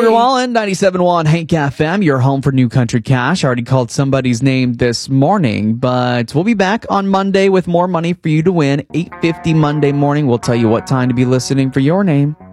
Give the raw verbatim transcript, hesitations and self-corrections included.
Roger Wallen, ninety-seven point one Hank F M, your home for New Country Cash. I already called somebody's name this morning, but we'll be back on Monday with more money for you to win. eight fifty Monday morning. We'll tell you what time to be listening for your name.